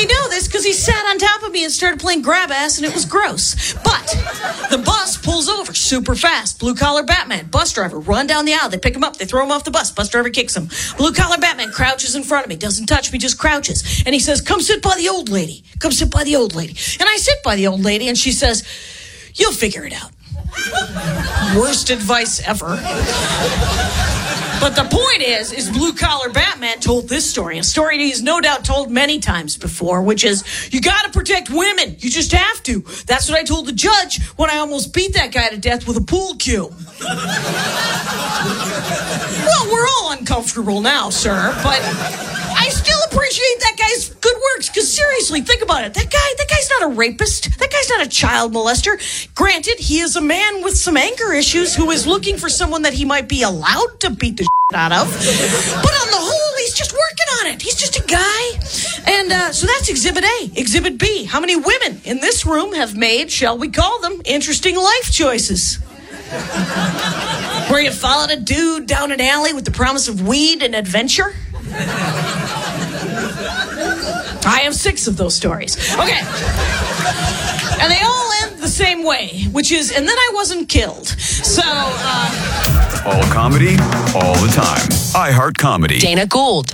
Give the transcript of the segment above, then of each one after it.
we know this because he sat on top of me and started playing grab ass, and it was gross. But the bus pulls over super fast. Blue collar Batman, bus driver, run down the aisle. They pick him up, they throw him off the bus. Bus driver kicks him. Blue collar Batman crouches in front of me, doesn't touch me, just crouches. And he says, come sit by the old lady. Come sit by the old lady. And I sit by the old lady, and she says, you'll figure it out. Worst advice ever. But the point is Blue Collar Batman told this story, a story he's no doubt told many times before, which is, you gotta protect women. You just have to. That's what I told the judge when I almost beat that guy to death with a pool cue. Well, we're all uncomfortable now, sir, but I still appreciate that guy's good works, because seriously, think about it. That guy's not a rapist. That guy's not a child molester. Granted, he is a man with some anger issues who is looking for someone that he might be allowed to beat the out of. But on the whole, he's just working on it. He's just a guy. And so that's Exhibit A. Exhibit B. How many women in this room have made, shall we call them, interesting life choices? Where you followed a dude down an alley with the promise of weed and adventure? I have 6 of those stories. Okay. And they all end the same way, which is, and then I wasn't killed. So, all comedy, all the time. iHeart Comedy. Dana Gould.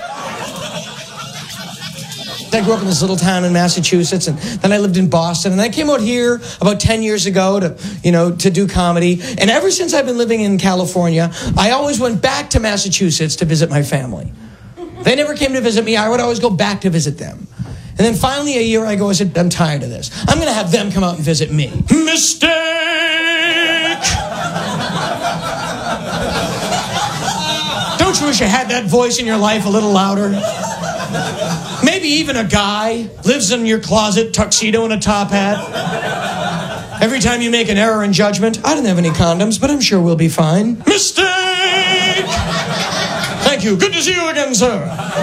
I grew up in this little town in Massachusetts, and then I lived in Boston, and I came out here about 10 years ago to do comedy. And ever since I've been living in California, I always went back to Massachusetts to visit my family. They never came to visit me. I would always go back to visit them. And then finally a year ago, I said, I'm tired of this. I'm going to have them come out and visit me. Mistake! Don't you wish you had that voice in your life a little louder? Maybe even a guy lives in your closet, tuxedo and a top hat. Every time you make an error in judgment, I didn't have any condoms, but I'm sure we'll be fine. Mistake! Thank you. Good to see you again, sir.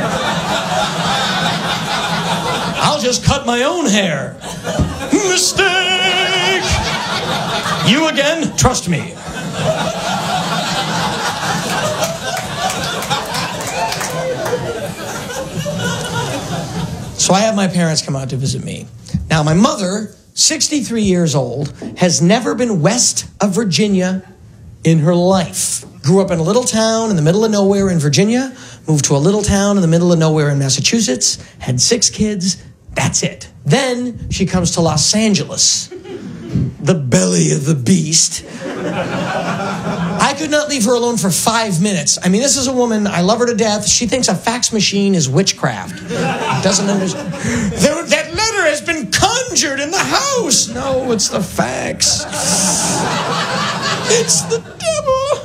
I'll just cut my own hair. Mistake! You again? Trust me. So I have my parents come out to visit me. Now, my mother, 63 years old, has never been west of Virginia in her life. Grew up in a little town in the middle of nowhere in Virginia, moved to a little town in the middle of nowhere in Massachusetts, had 6 kids. That's it. Then she comes to Los Angeles, the belly of the beast. I could not leave her alone for 5 minutes. I mean, this is a woman, I love her to death. She thinks a fax machine is witchcraft. Doesn't understand. That letter has been conjured in the house. No, it's the fax. It's the devil.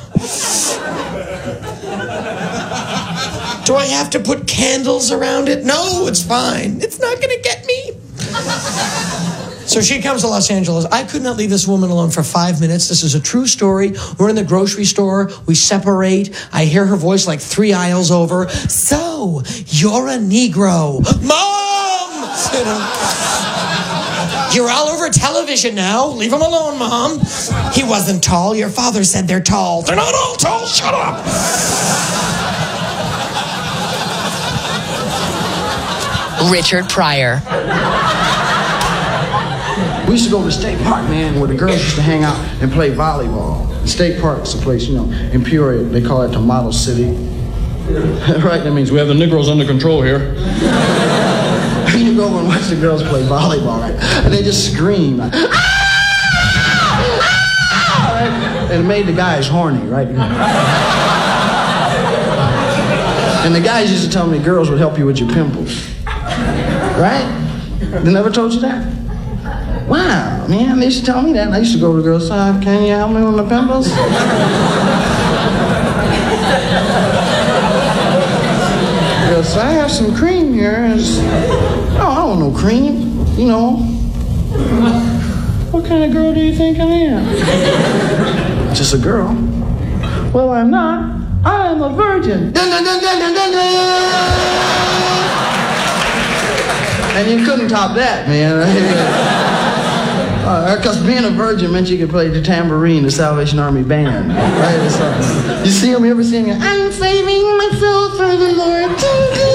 Do I have to put candles around it? No, it's fine. It's not going to get me. So she comes to Los Angeles. I could not leave this woman alone for 5 minutes. This is a true story. We're in the grocery store. We separate. I hear her voice like 3 aisles over. So, you're a Negro. Mom! You know, you're all over television now. Leave him alone, Mom. He wasn't tall. Your father said they're tall. They're not all tall. Shut up. Richard Pryor. We used to go to State Park, man, where the girls used to hang out and play volleyball. State Park's a place, in Peoria, they call it the Model City. Right? That means we have the Negroes under control here. You go over and watch the girls play volleyball, right? And they just scream. Right? And it made the guys horny, right? And the guys used to tell me girls would help you with your pimples. Right? They never told you that? Wow, man, they used to tell me that. And I used to go to the girls' side, can you help me with my pimples? Yes, I have some cream here. No, I don't want no cream. What kind of girl do you think I am? Just a girl. Well, I'm not. I am a virgin. Dun, dun, dun, dun, dun, dun, dun. And you couldn't top that, man. Because being a virgin meant you could play the tambourine, the Salvation Army band. Right? You see them, you ever sing it? I'm saving my soul for the Lord.